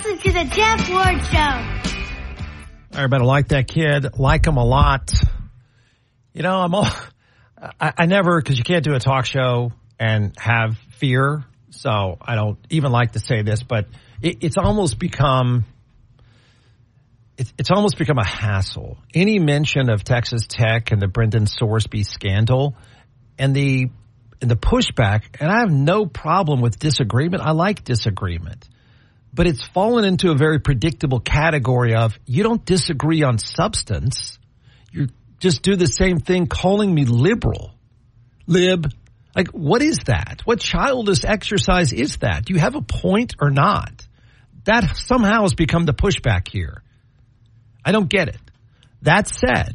listen to the Jeff Ward Show. Everybody like that kid. Like him a lot. You know, I never, because you can't do a talk show and have fear. So I don't even like to say this, but it's almost become a hassle. Any mention of Texas Tech and the Brendan Sorsby scandal and the pushback, and I have no problem with disagreement. I like disagreement. But it's fallen into a very predictable category of you don't disagree on substance. You just do the same thing calling me liberal. Lib. Like, what is that? What childish exercise is that? Do you have a point or not? That somehow has become the pushback here. I don't get it. That said,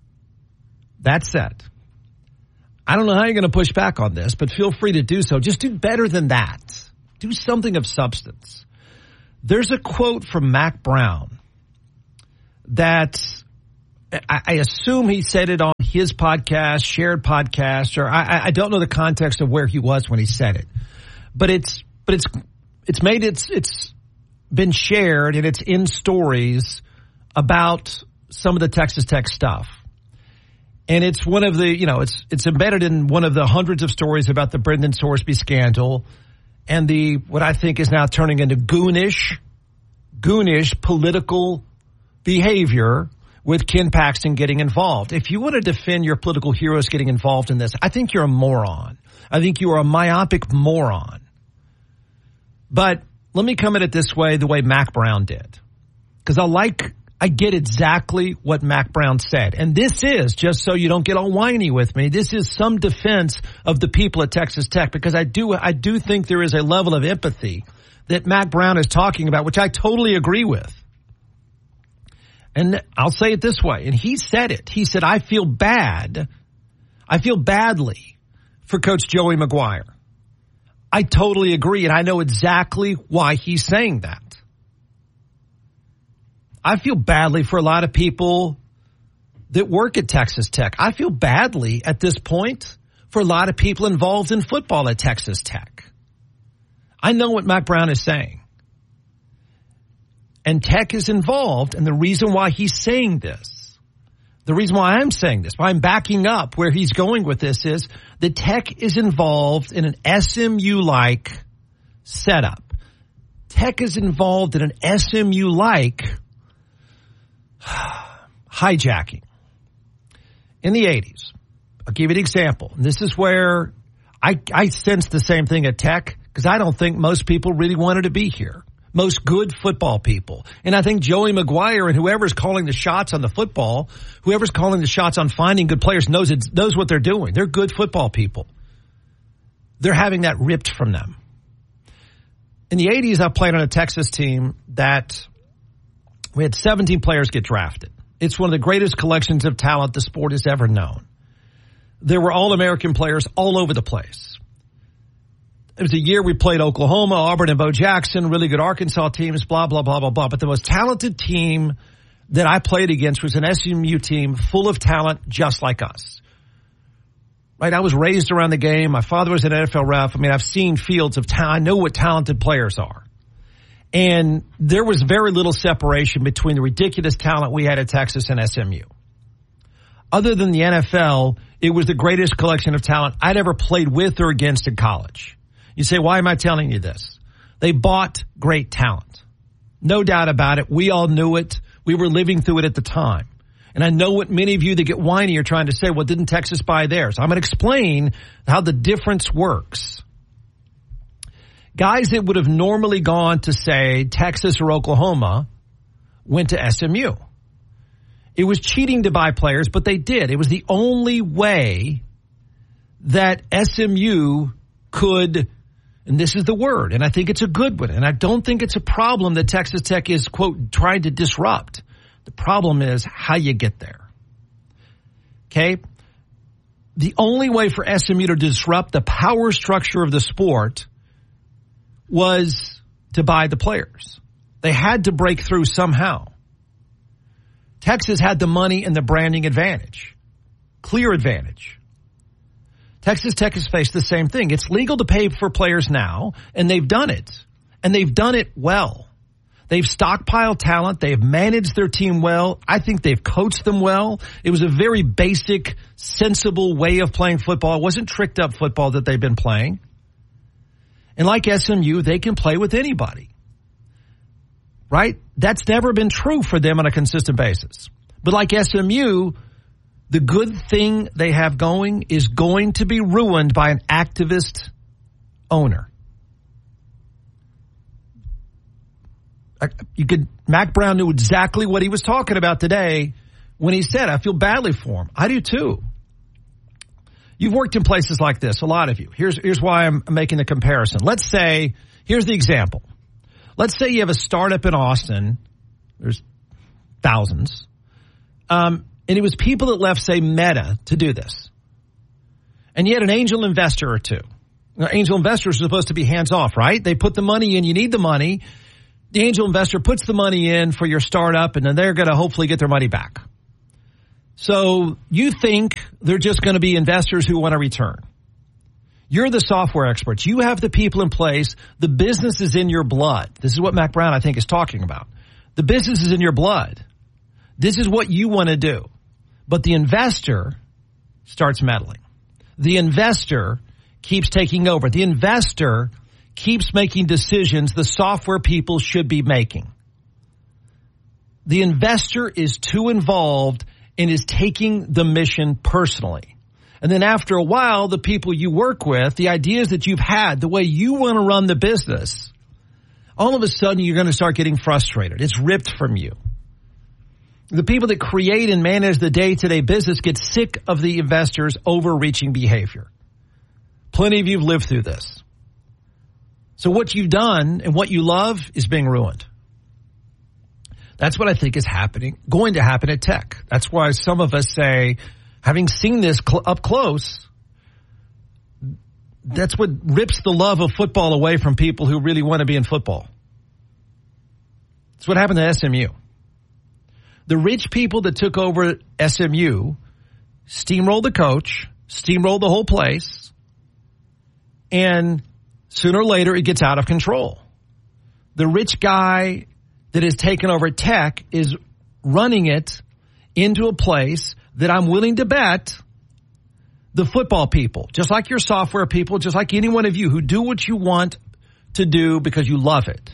I don't know how you're going to push back on this, but feel free to do so. Just do better than that. Do something of substance. There's a quote from Mack Brown that I assume he said it on his podcast, shared podcast, or I don't know the context of where he was when he said it, but it's been shared and it's in stories about some of the Texas Tech stuff. And it's one of the, it's embedded in one of the hundreds of stories about the Brendan Sorsby scandal and what I think is now turning into goonish political behavior with Ken Paxton getting involved. If you want to defend your political heroes getting involved in this, I think you're a moron. I think you are a myopic moron. But let me come at it this way, the way Mack Brown did. Because I get exactly what Mack Brown said. And this is, just so you don't get all whiny with me, this is some defense of the people at Texas Tech, because I do think there is a level of empathy that Mack Brown is talking about, which I totally agree with. And I'll say it this way, and he said it. He said, I feel badly for Coach Joey McGuire. I totally agree, and I know exactly why he's saying that. I feel badly for a lot of people that work at Texas Tech. I feel badly at this point for a lot of people involved in football at Texas Tech. I know what Mack Brown is saying. And Tech is involved, and the reason why he's saying this, the reason why I'm saying this, why I'm backing up where he's going with this is that Tech is involved in an SMU-like setup. Tech is involved in an SMU-like hijacking in the 80s. I'll give you an example. This is where I sense the same thing at Tech because I don't think most people really wanted to be here. Most good football people. And I think Joey McGuire and whoever's calling the shots on the football, whoever's calling the shots on finding good players knows what they're doing. They're good football people. They're having that ripped from them. In the 80s, I played on a Texas team that we had 17 players get drafted. It's one of the greatest collections of talent the sport has ever known. There were All-American players all over the place. It was a year we played Oklahoma, Auburn, and Bo Jackson, really good Arkansas teams, blah, blah, blah, blah, blah. But the most talented team that I played against was an SMU team full of talent just like us. Right? I was raised around the game. My father was an NFL ref. I mean, I've seen fields of talent. I know what talented players are. And there was very little separation between the ridiculous talent we had at Texas and SMU. Other than the NFL, it was the greatest collection of talent I'd ever played with or against in college. You say, why am I telling you this? They bought great talent. No doubt about it. We all knew it. We were living through it at the time. And I know what many of you that get whiny are trying to say, well, didn't Texas buy theirs? I'm going to explain how the difference works. Guys that would have normally gone to, say, Texas or Oklahoma went to SMU. It was cheating to buy players, but they did. It was the only way that SMU could, and this is the word, and I think it's a good one, and I don't think it's a problem that Texas Tech is, quote, trying to disrupt. The problem is how you get there. Okay? The only way for SMU to disrupt the power structure of the sport was to buy the players. They had to break through somehow. Texas had the money and the branding advantage. Clear advantage. Texas Tech has faced the same thing. It's legal to pay for players now, and they've done it. And they've done it well. They've stockpiled talent. They've managed their team well. I think they've coached them well. It was a very basic, sensible way of playing football. It wasn't tricked up football that they've been playing. And like SMU, they can play with anybody. Right? That's never been true for them on a consistent basis. But like SMU, the good thing they have going is going to be ruined by an activist owner. Mack Brown knew exactly what he was talking about today when he said, I feel badly for him. I do too. You've worked in places like this, a lot of you. Here's why I'm making the comparison. Let's say, here's the example. Let's say you have a startup in Austin. There's thousands. And it was people that left, say, Meta to do this. And you had an angel investor or two. Now, angel investors are supposed to be hands-off, right? They put the money in. You need the money. The angel investor puts the money in for your startup, and then they're going to hopefully get their money back. So you think they're just going to be investors who want a return. You're the software experts. You have the people in place. The business is in your blood. This is what Mack Brown, I think, is talking about. The business is in your blood. This is what you want to do. But the investor starts meddling. The investor keeps taking over. The investor keeps making decisions the software people should be making. The investor is too involved and is taking the mission personally. And then after a while, the people you work with, the ideas that you've had, the way you want to run the business, all of a sudden you're going to start getting frustrated. It's ripped from you. The people that create and manage the day-to-day business get sick of the investors' overreaching behavior. Plenty of you have lived through this. So what you've done and what you love is being ruined. That's what I think is happening, going to happen at Tech. That's why some of us say, having seen this up close, that's what rips the love of football away from people who really want to be in football. That's what happened to SMU. The rich people that took over SMU steamrolled the coach, steamrolled the whole place, and sooner or later it gets out of control. The rich guy that has taken over Tech is running it into a place that I'm willing to bet the football people, just like your software people, just like any one of you who do what you want to do because you love it.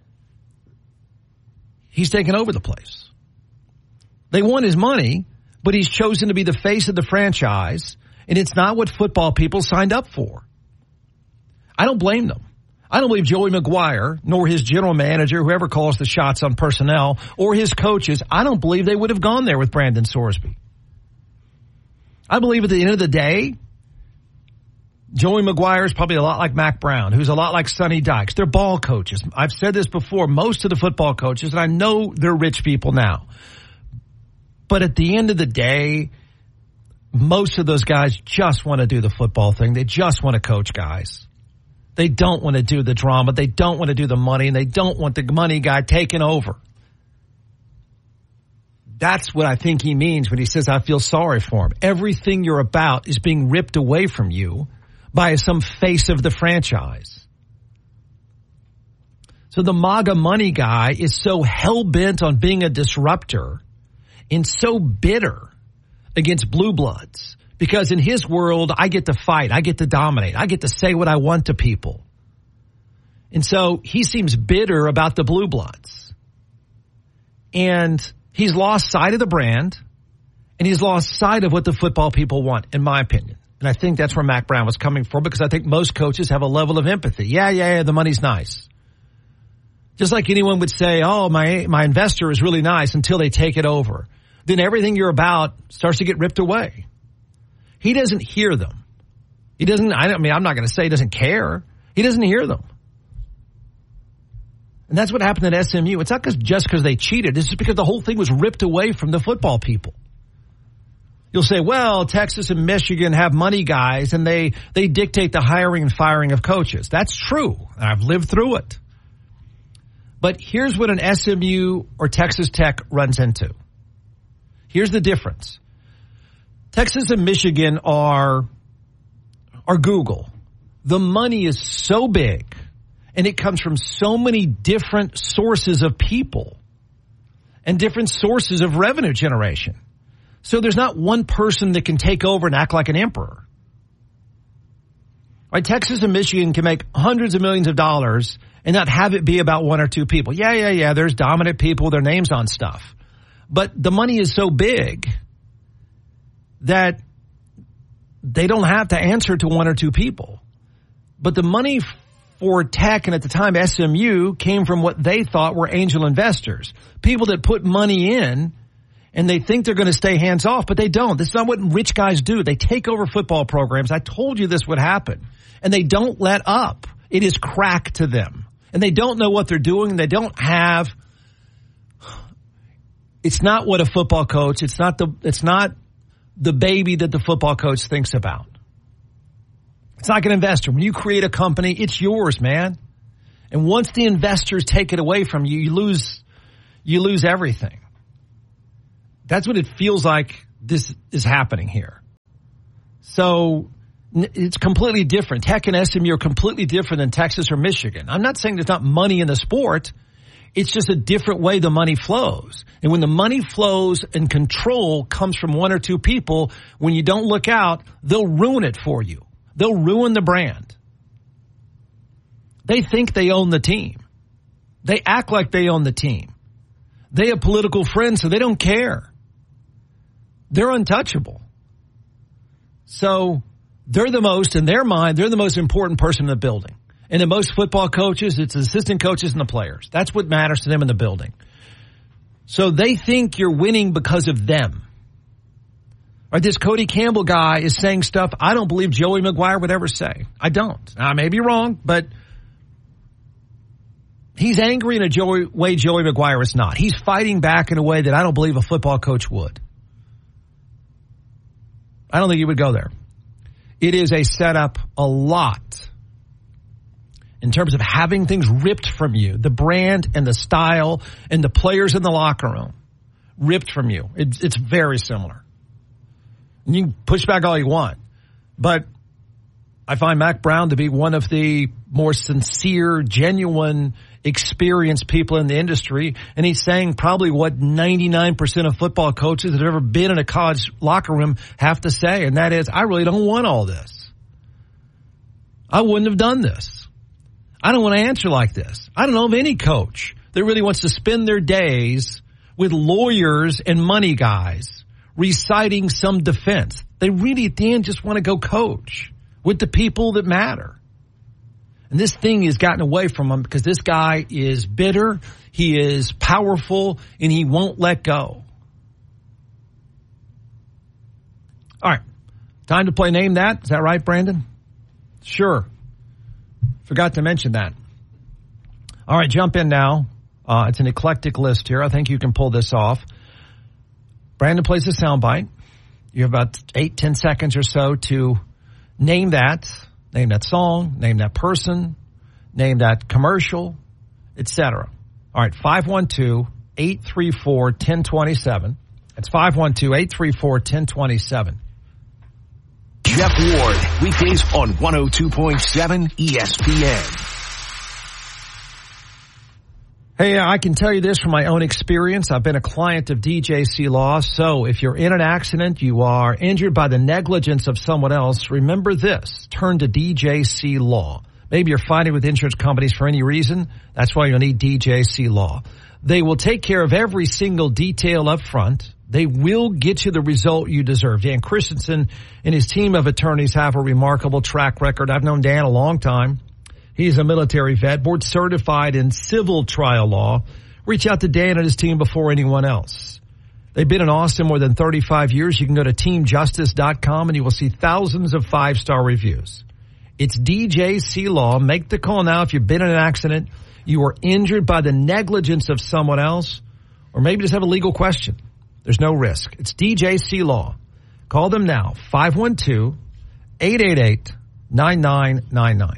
He's taken over the place. They want his money, but he's chosen to be the face of the franchise, and it's not what football people signed up for. I don't blame them. I don't believe Joey McGuire, nor his general manager, whoever calls the shots on personnel, or his coaches, I don't believe they would have gone there with Brandon Sorsby. I believe at the end of the day, Joey McGuire is probably a lot like Mack Brown, who's a lot like Sonny Dykes. They're ball coaches. I've said this before, most of the football coaches, and I know they're rich people now. But at the end of the day, most of those guys just want to do the football thing. They just want to coach guys. They don't want to do the drama. They don't want to do the money, and they don't want the money guy taking over. That's what I think he means when he says, I feel sorry for him. Everything you're about is being ripped away from you by some face of the franchise. So the MAGA money guy is so hell-bent on being a disruptor and so bitter against blue bloods because in his world, I get to fight. I get to dominate. I get to say what I want to people. And so he seems bitter about the blue bloods. And he's lost sight of the brand, and he's lost sight of what the football people want, in my opinion. And I think that's where Mack Brown was coming from because I think most coaches have a level of empathy. Yeah, the money's nice. Just like anyone would say, oh, my investor is really nice until they take it over. Then everything you're about starts to get ripped away. He doesn't hear them. He doesn't, I'm not going to say he doesn't care. He doesn't hear them. And that's what happened at SMU. It's not just because they cheated. It's just because the whole thing was ripped away from the football people. You'll say, well, Texas and Michigan have money guys and they dictate the hiring and firing of coaches. That's true. I've lived through it. But here's what an SMU or Texas Tech runs into. Here's the difference. Texas and Michigan are Google. The money is so big And it comes from so many different sources of people and different sources of revenue generation. So there's not one person that can take over and act like an emperor. Right? Texas and Michigan can make hundreds of millions of dollars and not have it be about one or two people. Yeah. There's dominant people with their names on stuff. But the money is so big that they don't have to answer to one or two people. But the money for Tech and at the time SMU came from what they thought were angel investors. People that put money in and they think they're going to stay hands off, but they don't. This is not what rich guys do. They take over football programs. I told you this would happen. And they don't let up. It is crack to them. And they don't know what they're doing. They don't have, it's not what a football coach, it's not the baby that the football coach thinks about. It's like an investor. When you create a company, it's yours, man. And once the investors take it away from you, you lose everything. That's what it feels like this is happening here. So it's completely different. Tech and SMU are completely different than Texas or Michigan. I'm not saying there's not money in the sport. It's just a different way the money flows. And when the money flows and control comes from one or two people, when you don't look out, they'll ruin it for you. They'll ruin the brand. They think they own the team. They act like they own the team. They have political friends, so they don't care. They're untouchable. So they're the most, in their mind, they're the most important person in the building. And in most football coaches, it's the assistant coaches and the players. That's what matters to them in the building. So they think you're winning because of them. Right, this Cody Campbell guy is saying stuff I don't believe Joey McGuire would ever say. I don't. Now, I may be wrong, but he's angry in a way Joey McGuire is not. He's fighting back in a way that I don't believe a football coach would. I don't think he would go there. It is a setup a lot in terms of having things ripped from you, the brand and the style and the players in the locker room ripped from you. It's very similar. And you can push back all you want, but I find Mack Brown to be one of the more sincere, genuine, experienced people in the industry, and he's saying probably what 99% of football coaches that have ever been in a college locker room have to say, and that is, I really don't want all this. I wouldn't have done this. I don't want to answer like this. I don't know of any coach that really wants to spend their days with lawyers and money guys reciting some defense. They really at the end just want to go coach with the people that matter. And this thing has gotten away from him because this guy is bitter, he is powerful, and he won't let go. All right. Time to play Name That. Is that right, Brandon? Sure. Forgot to mention that. All right, jump in now. It's an eclectic list here. I think you can pull this off. Brandon plays a soundbite. You have about 8-10 seconds or so to name that song, name that person, name that commercial, etc. All right, 512-834-1027. That's 512-834-1027. Jeff Ward, weekdays on 102.7 ESPN. Hey, I can tell you this from my own experience. I've been a client of DJC Law. So if you're in an accident, you are injured by the negligence of someone else, remember this. Turn to DJC Law. Maybe you're fighting with insurance companies for any reason. That's why you'll need DJC Law. They will take care of every single detail up front. They will get you the result you deserve. Dan Christensen and his team of attorneys have a remarkable track record. I've known Dan a long time. He's a military vet, board certified in civil trial law. Reach out to Dan and his team before anyone else. They've been in Austin more than 35 years. You can go to teamjustice.com and you will see thousands of 5-star reviews. It's DJC Law. Make the call now if you've been in an accident, you were injured by the negligence of someone else, or maybe just have a legal question. There's no risk. It's DJC Law. Call them now, 512-888-9999.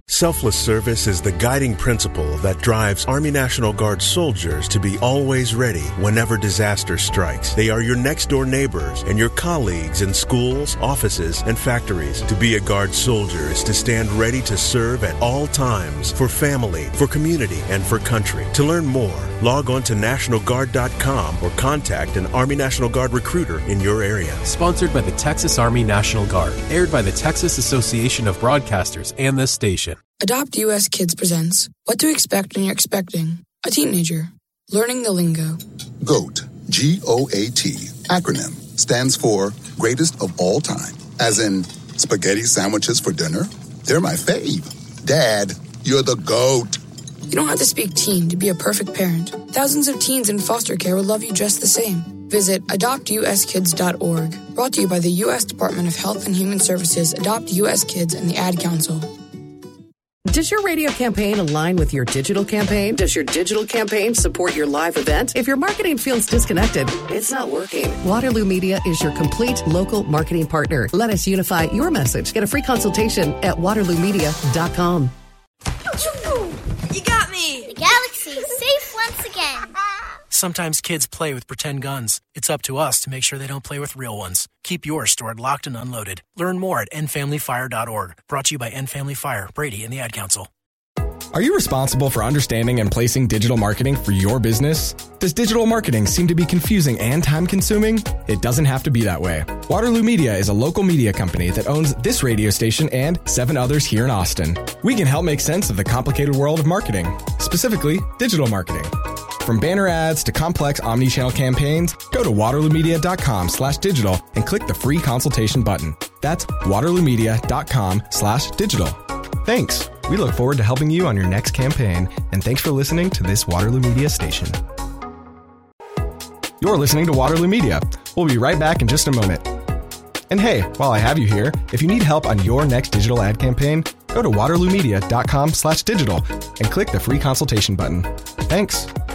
Selfless service is the guiding principle that drives Army National Guard soldiers to be always ready whenever disaster strikes. They are your next-door neighbors and your colleagues in schools, offices, and factories. To be a Guard soldier is to stand ready to serve at all times for family, for community, and for country. To learn more, log on to NationalGuard.com or contact an Army National Guard recruiter in your area. Sponsored by the Texas Army National Guard. Aired by the Texas Association of Broadcasters and this station. Adopt US Kids presents What to Expect When You're Expecting a Teenager. Learning the lingo. GOAT, G-O-A-T, acronym, stands for Greatest of All Time. As in, spaghetti sandwiches for dinner? They're my fave. Dad, you're the GOAT. You don't have to speak teen to be a perfect parent. Thousands of teens in foster care will love you just the same. Visit adoptuskids.org. Brought to you by the U.S. Department of Health and Human Services, Adopt U.S. Kids, and the Ad Council. Does your radio campaign align with your digital campaign? Does your digital campaign support your live event? If your marketing feels disconnected, it's not working. Waterloo Media is your complete local marketing partner. Let us unify your message. Get a free consultation at waterloomedia.com. You got me! The galaxy is safe once again. Sometimes kids play with pretend guns. It's up to us to make sure they don't play with real ones. Keep yours stored locked and unloaded. Learn more at endfamilyfire.org. Brought to you by End Family Fire, Brady, and the Ad Council. Are you responsible for understanding and placing digital marketing for your business? Does digital marketing seem to be confusing and time-consuming? It doesn't have to be that way. Waterloo Media is a local media company that owns this radio station and 7 others here in Austin. We can help make sense of the complicated world of marketing, specifically digital marketing. From banner ads to complex omni-channel campaigns, go to waterloomedia.com/digital and click the free consultation button. That's waterloomedia.com/digital. Thanks. We look forward to helping you on your next campaign, and thanks for listening to this Waterloo Media station. You're listening to Waterloo Media. We'll be right back in just a moment. And hey, while I have you here, if you need help on your next digital ad campaign, go to waterloomedia.com/digital and click the free consultation button. Thanks.